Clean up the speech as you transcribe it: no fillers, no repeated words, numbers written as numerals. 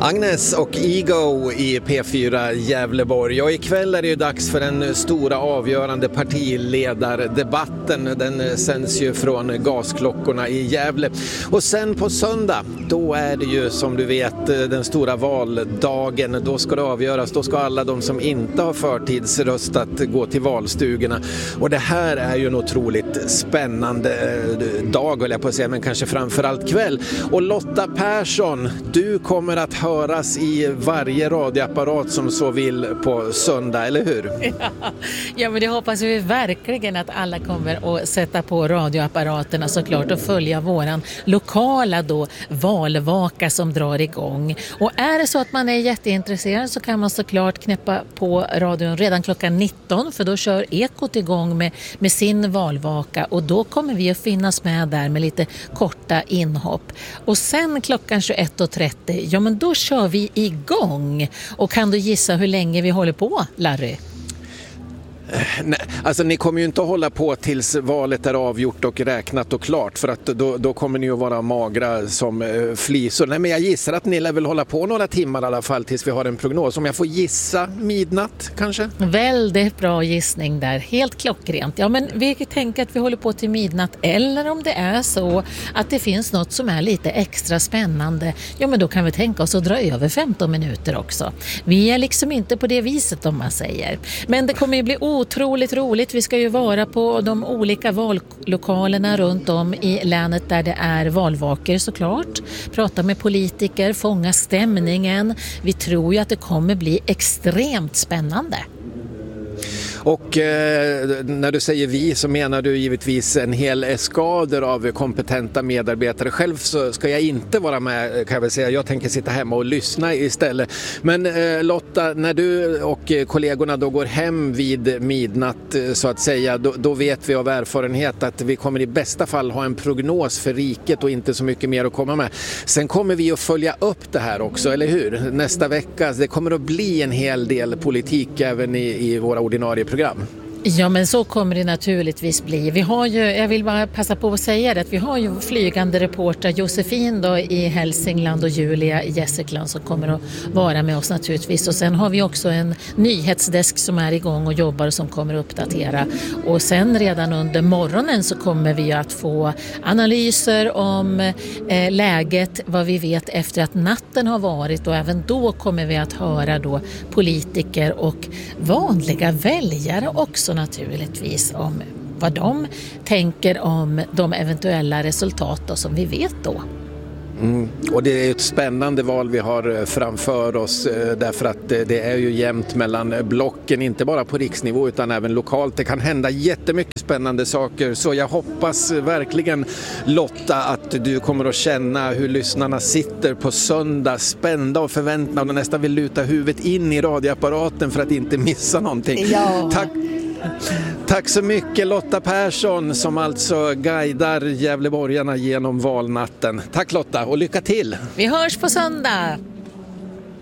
Agnes och Ego i P4 Gävleborg. Och ikväll är det ju dags för den stora avgörande partiledardebatten. Den sänds ju från gasklockorna i Gävle. Och sen på söndag, då är det ju som du vet den stora valdagen. Då ska det avgöras. Då ska alla de som inte har förtidsröstat gå till valstugorna. Och det här är ju en otroligt spännande dag, vill jag på att säga, men kanske framförallt kväll. Och Lotta Persson, du kommer att höras i varje radioapparat som så vill på söndag, eller hur? Ja, men det hoppas vi verkligen att alla kommer att sätta på radioapparaterna såklart och följa våran lokala då valvaka som drar igång. Och är det så att man är jätteintresserad så kan man såklart knäppa på radion redan klockan 19, för då kör Ekot igång med sin valvaka, och då kommer vi att finnas med där med lite korta inhopp. Och sen klockan 21.30, ja men då kör vi igång. Och kan du gissa hur länge vi håller på, Larry? Nej, alltså ni kommer ju inte att hålla på tills valet är avgjort och räknat och klart, för att då kommer ni att vara magra som flisor. Nej, men jag gissar att ni lär väl hålla på några timmar i alla fall tills vi har en prognos. Om jag får gissa, midnatt kanske? Väldigt bra gissning där, helt klockrent. Ja, men vi tänker att vi håller på till midnatt, eller om det är så att det finns något som är lite extra spännande, ja men då kan vi tänka oss att dra över 15 minuter också. Vi är liksom inte på det viset, om man säger. Men det kommer ju bli otroligt roligt. Vi ska ju vara på de olika vallokalerna runt om i länet där det är valvakor såklart. Prata med politiker, fånga stämningen. Vi tror ju att det kommer bli extremt spännande. Och när du säger vi så menar du givetvis en hel eskader av kompetenta medarbetare. Själv så ska jag inte vara med, kan jag väl säga. Jag tänker sitta hemma och lyssna istället. Men Lotta, när du och kollegorna då går hem vid midnatt så att säga, då vet vi av erfarenhet att vi kommer i bästa fall ha en prognos för riket och inte så mycket mer att komma med. Sen kommer vi att följa upp det här också, eller hur? Nästa vecka, det kommer att bli en hel del politik även i våra ordinarie program. Ja, men så kommer det naturligtvis bli. Vi har ju, jag vill bara passa på att säga det, att vi har ju flygande reporter Josefin då i Hälsingland och Julia i Gästrikland som kommer att vara med oss naturligtvis. Och sen har vi också en nyhetsdesk som är igång och jobbar och som kommer att uppdatera. Och sen redan under morgonen så kommer vi att få analyser om läget, vad vi vet efter att natten har varit, och även då kommer vi att höra då politiker och vanliga väljare också naturligtvis om vad de tänker om de eventuella resultat som vi vet då. Och det är ett spännande val vi har framför oss, därför att det är ju jämnt mellan blocken, inte bara på riksnivå utan även lokalt. Det kan hända jättemycket spännande saker, så jag hoppas verkligen, Lotta, att du kommer att känna hur lyssnarna sitter på söndag, spända och förväntade och nästan vill luta huvudet in i radioapparaten för att inte missa någonting. Ja. Tack så mycket, Lotta Persson, som alltså guidar gävleborgarna genom valnatten. Tack Lotta, och lycka till! Vi hörs på söndag!